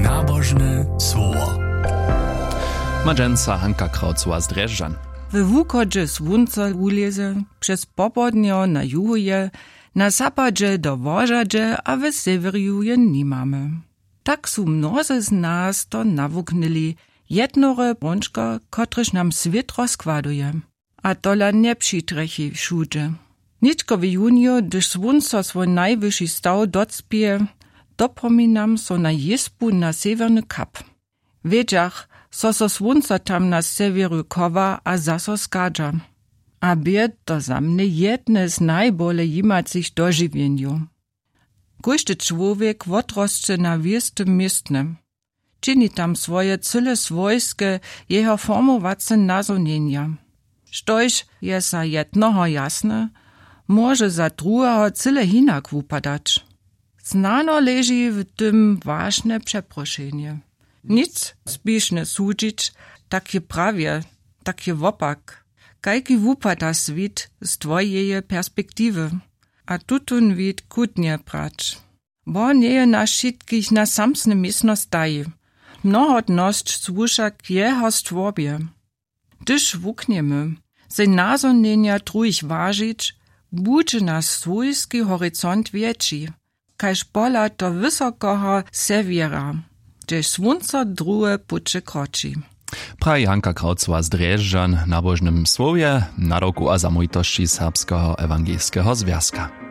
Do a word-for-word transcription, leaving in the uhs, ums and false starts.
Nabożne słowo. Madżenca Hanka Kraucowa z Drzeżdżan. W wukodzie słońce uleze, przez popodnio na juhuje, na zapadzie do wożadzie, a w seweriu je nie mamy. Tak su mnozy z nas to nawuknili jednore brączka, kotryż nam świat rozkładuje. A tola nie přitrechi všude. Ničko w junio, gdyż słońce swój najwyższy staw docpije, dopominam so na jespu na severny kap. Wiedziach, so so słońce tam na severu kowa, a zaso skadza. A bied to za mnie jedne z najbole jimacich dożywieniu. Każdy człowiek odroscze na wiestym miestnym. Czyni tam swoje cyle swojskie, jeho formowace nazonienia. Štož je za jednoho jasne, może za drugiego cyle hinak wupadać. Znano leży w tym ważne przeproszenie. Nic zbiszne sudzić, takie prawie, takie wopak. Kajki wupada swit z twojej perspektywy, a tutun wid kutnie prać. Bo nie na wszystkich na samsne miejsce staje. Mnohodność słusza k jeho stworbie. Gdyż wukniemy, se nazonienia drugich ważyć, budże nas swójski horyzont większy, kaž pola do wysokoho sewiera, gdzieś słońce drugie pucze kroczy. Praji Hanka Kraucowa z Drzeżdżan na Bożnym Słowie, na roku a zamójtości Serbskiego Ewangelskiego Związka.